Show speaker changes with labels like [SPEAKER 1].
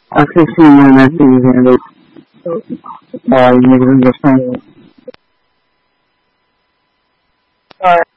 [SPEAKER 1] I've seen my messages and it's, you misunderstand.